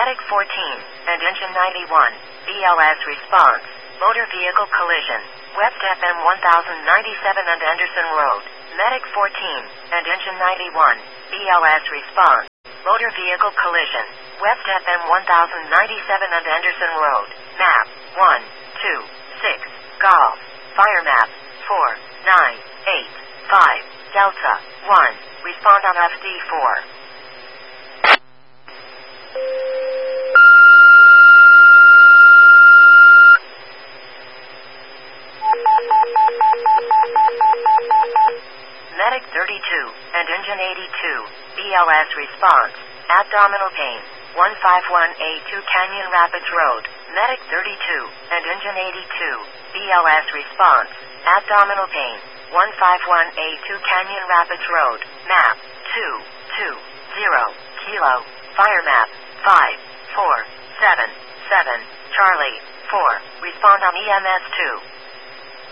Medic 14 and Engine 91, BLS response. Motor vehicle collision. West FM 1097 and Anderson Road. Medic 14 and Engine 91, BLS response. Motor vehicle collision. West FM 1097 and Anderson Road. Map 126 Golf. Fire map 4985 Delta 1. Respond on FD4. Medic 32 and Engine 82, BLS response. Abdominal pain. 151A2 Canyon Rapids Road. Medic 32 and Engine 82, BLS response. Abdominal pain. 151A2 Canyon Rapids Road. Map 220 Kilo. Fire map 5477 Charlie 4. Respond on EMS 2.